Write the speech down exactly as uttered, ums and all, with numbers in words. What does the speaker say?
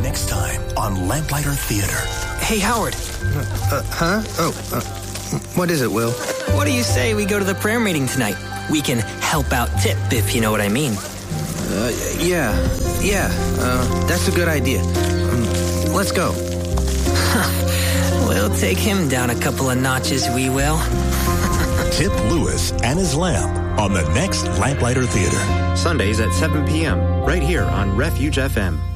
Next time on Lamplighter Theater. Hey, Howard. Uh, huh? Oh, uh, what is it, Will? What do you say we go to the prayer meeting tonight? We can help out Tip, if you know what I mean. Uh, yeah, yeah, uh, that's a good idea. Um, let's go. We'll take him down a couple of notches, we will. Tip Lewis and his lamp on the next Lamplighter Theater. Sundays at seven p.m. right here on Refuge F M.